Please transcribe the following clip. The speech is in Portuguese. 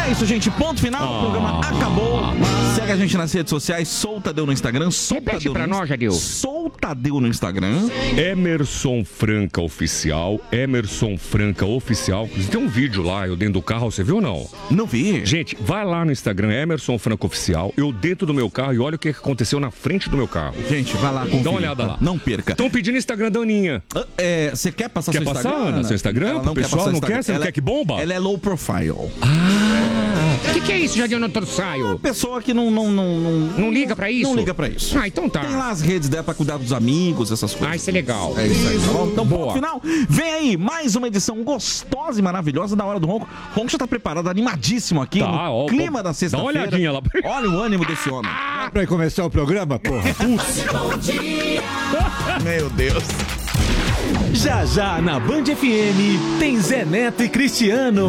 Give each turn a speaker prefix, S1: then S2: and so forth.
S1: É isso, gente. Ponto final. O programa acabou. Segue a gente nas redes sociais. Soltadeu no Instagram.
S2: Repete pra nós, Jadil.
S1: Soltadeu no Instagram.
S3: Emerson Franca Oficial. Emerson Franca Oficial. Tem um vídeo lá, eu dentro do carro, você viu ou não?
S1: Não vi.
S3: Gente, vai lá no Instagram, Emerson Franca Oficial. Eu dentro do meu carro e olha o que aconteceu na frente do meu carro.
S1: Gente, vai lá. Conferir,
S3: dá uma olhada lá.
S1: Não perca.
S3: Estão pedindo Instagram da Aninha.
S1: Você quer passar
S3: seu
S1: Instagram?
S3: Quer passar, Ana, seu Instagram?
S1: Ela não
S3: o pessoal
S1: quer
S3: não quer? Você não quer que bomba?
S1: Ela é low profile.
S2: O que é isso, Jardim Saio?
S1: Pessoa que não
S2: liga pra isso?
S1: Não liga pra isso.
S2: Ah, então tá.
S1: Tem lá as redes dela pra cuidar dos amigos, essas coisas.
S2: Ah, isso é legal.
S1: É isso aí, tá bom? Então,
S2: boa.
S1: no final, vem aí mais uma edição gostosa e maravilhosa da Hora do Ronco. O Ronco já tá preparado, animadíssimo aqui, no clima da sexta-feira.
S3: Dá uma olhadinha lá.
S1: Olha o ânimo desse homem.
S4: Pra começar o programa, porra.
S1: Meu Deus.
S5: Já já na Band FM tem Zé Neto e Cristiano.